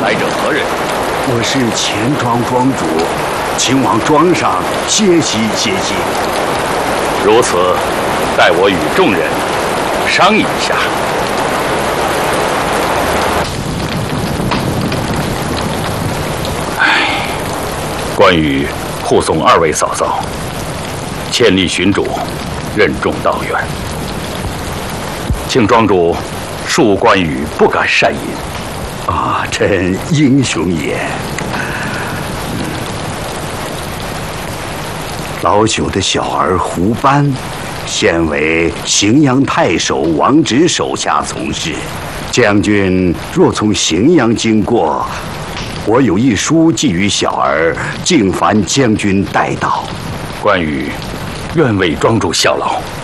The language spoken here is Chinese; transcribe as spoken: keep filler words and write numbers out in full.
来者何人？ 我是钱庄庄主，请往庄上歇息歇息。 如此，待我与众人商议一下。唉，关羽护送二位嫂嫂，千里寻主，任重道远，请庄主恕关羽不敢善饮。 啊，真英雄也！老朽的小儿胡班，现为荥阳太守王直手下从事。将军若从荥阳经过，我有一书寄与小儿，敬烦将军带到。 关羽愿为庄主效劳。